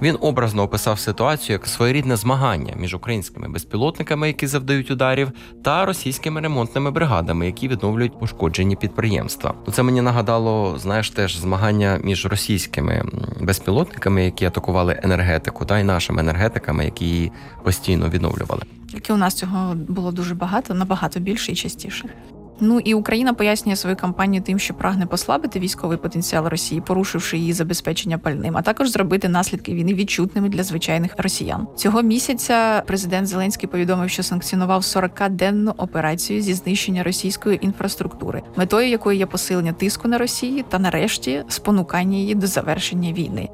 Він образно описав ситуацію як своєрідне змагання між українськими безпілотниками, які завдають ударів, та російськими ремонтними бригадами, які відновлюють пошкоджені підприємства. Це мені нагадало, теж змагання між російськими безпілотниками, які атакували енергетику, та й нашими енергетиками, які її постійно відновлювали. Тільки у нас цього було дуже багато, набагато більше і частіше. І Україна пояснює свою кампанію тим, що прагне послабити військовий потенціал Росії, порушивши її забезпечення пальним, а також зробити наслідки війни відчутними для звичайних росіян. Цього місяця президент Зеленський повідомив, що санкціонував 40-денну операцію зі знищення російської інфраструктури, метою якої є посилення тиску на Росію та, нарешті, спонукання її до завершення війни.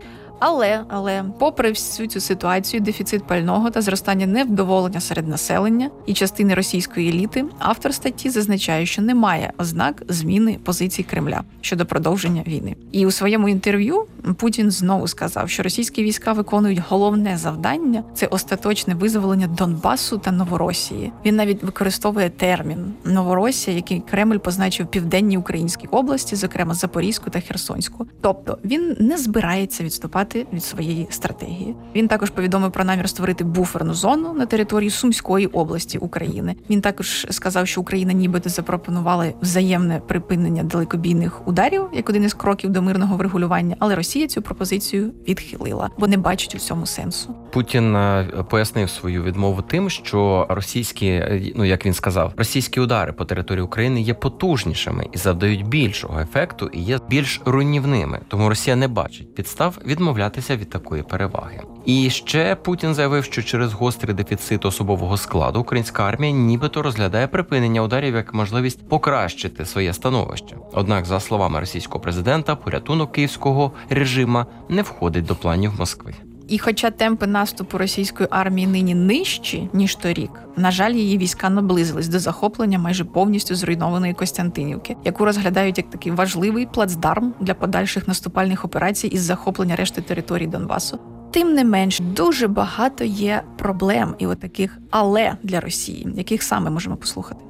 Але, попри всю цю ситуацію, дефіцит пального та зростання невдоволення серед населення і частини російської еліти, автор статті зазначає, що немає ознак зміни позицій Кремля щодо продовження війни. І у своєму інтерв'ю Путін знову сказав, що російські війська виконують головне завдання – це остаточне визволення Донбасу та Новоросії. Він навіть використовує термін «Новоросія», який Кремль позначив південні українські області, зокрема Запорізьку та Херсонську. Тобто він не збирається відступати від своєї стратегії. Він також повідомив про намір створити буферну зону на території Сумської області України. Він також сказав, що Україна нібито запропонувала взаємне припинення далекобійних ударів як один із кроків до мирного врегулювання, але Росія цю пропозицію відхилила, бо не бачить у цьому сенсу. Путін пояснив свою відмову тим, що російські, як він сказав, російські удари по території України є потужнішими і завдають більшого ефекту і є більш руйнівними. Тому Росія не бачить підстав відмовлятися від такої переваги. І ще Путін заявив, що через гострий дефіцит особового складу українська армія нібито розглядає припинення ударів як можливість покращити своє становище. Однак, за словами російського президента, порятунок київського режиму не входить до планів Москви. І хоча темпи наступу російської армії нині нижчі, ніж торік, на жаль, її війська наблизились до захоплення майже повністю зруйнованої Костянтинівки, яку розглядають як такий важливий плацдарм для подальших наступальних операцій із захоплення решти території Донбасу. Тим не менш, дуже багато є проблем і отаких «але» для Росії, яких саме можемо послухати.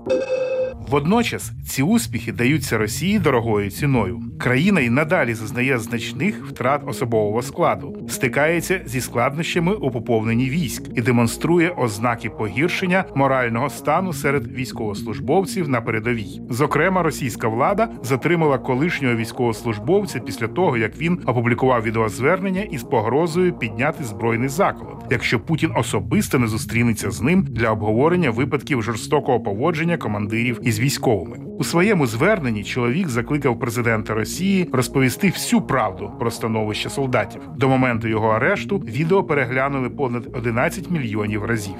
Водночас ці успіхи даються Росії дорогою ціною. Країна й надалі зазнає значних втрат особового складу, стикається зі складнощами у поповненні військ і демонструє ознаки погіршення морального стану серед військовослужбовців на передовій. Зокрема, російська влада затримала колишнього військовослужбовця після того, як він опублікував відеозвернення із погрозою підняти збройний заколот, якщо Путін особисто не зустрінеться з ним для обговорення випадків жорстокого поводження командирів із військовими. У своєму зверненні чоловік закликав президента Росії розповісти всю правду про становище солдатів. До моменту його арешту відео переглянули понад 11 мільйонів разів.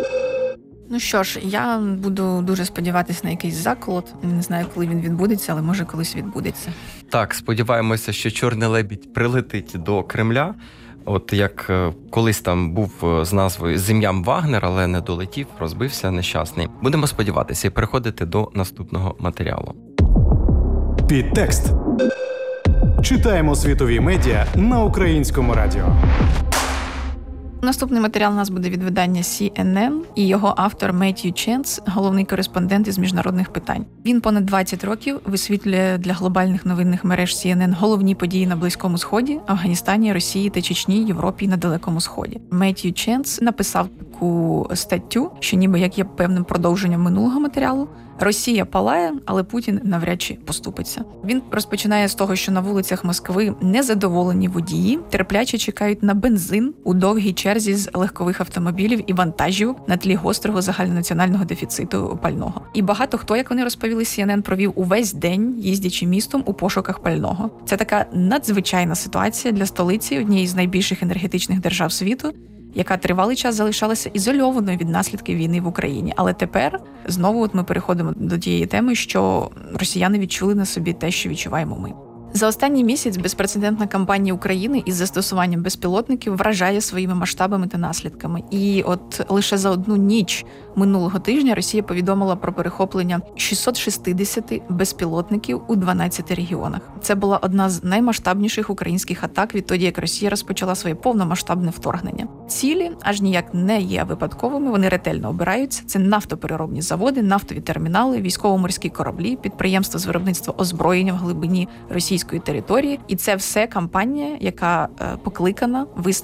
Що ж, я буду дуже сподіватися на якийсь заколот. Не знаю, коли він відбудеться, але може колись відбудеться. Так, сподіваємося, що чорний лебідь прилетить до Кремля. От як колись там був з назвою з ім'ям Вагнер, але не долетів, розбився нещасний. Будемо сподіватися і переходити до наступного матеріалу. Підтекст. Читаємо світові медіа на українському радіо. Наступний матеріал у нас буде від видання CNN і його автор Меттью Ченс, головний кореспондент із міжнародних питань. Він понад 20 років висвітлює для глобальних новинних мереж CNN головні події на Близькому Сході, Афганістані, Росії та Чечні, Європі і на Далекому Сході. Меттью Ченс написав таку статтю, що ніби як є певним продовженням минулого матеріалу. Росія палає, але Путін навряд чи поступиться. Він розпочинає з того, що на вулицях Москви незадоволені водії терпляче чекають на бензин у довгій черзі з легкових автомобілів і вантажівок на тлі гострого загальнонаціонального дефіциту пального. І багато хто, як вони розповіли, CNN провів увесь день, їздячи містом у пошуках пального. Це така надзвичайна ситуація для столиці однієї з найбільших енергетичних держав світу, яка тривалий час залишалася ізольованою від наслідків війни в Україні. Але тепер знову ми переходимо до тієї теми, що росіяни відчули на собі те, що відчуваємо ми. За останній місяць безпрецедентна кампанія України із застосуванням безпілотників вражає своїми масштабами та наслідками. І от лише за одну ніч минулого тижня Росія повідомила про перехоплення 660 безпілотників у 12 регіонах. Це була одна з наймасштабніших українських атак відтоді, як Росія розпочала своє повномасштабне вторгнення. Цілі аж ніяк не є випадковими, вони ретельно обираються. Це нафтопереробні заводи, нафтові термінали, військово-морські кораблі, підприємства з виробництва озброєння в глибині російської території. І це все кампанія, яка покликана